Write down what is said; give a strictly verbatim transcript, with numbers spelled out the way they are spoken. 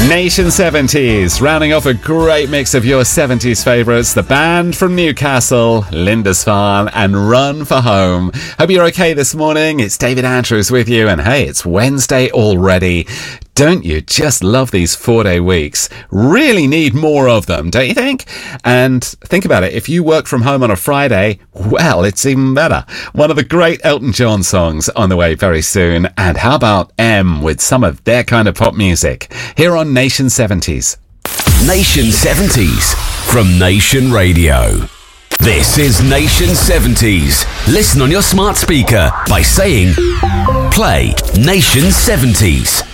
Nation seventies, rounding off a great mix of your seventies favourites. The band from Newcastle, Lindisfarne, and Run for Home. Hope you're okay this morning. It's David Andrews with you, and hey, it's Wednesday already. Don't you just love these four-day weeks? Really need more of them, don't you think? And think about it, if you work from home on a Friday, well, it's even better. One of the great Elton John songs on the way very soon. And how about M with some of their kind of pop music? Here on Nation seventies. Nation seventies from Nation Radio. This is Nation seventies. Listen on your smart speaker by saying, play Nation seventies.